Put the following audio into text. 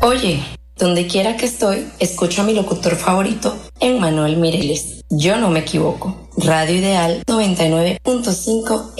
Oye, donde quiera que estoy, escucho a mi locutor favorito, Emmanuel Mireles. Yo no me equivoco. Radio Ideal 99.5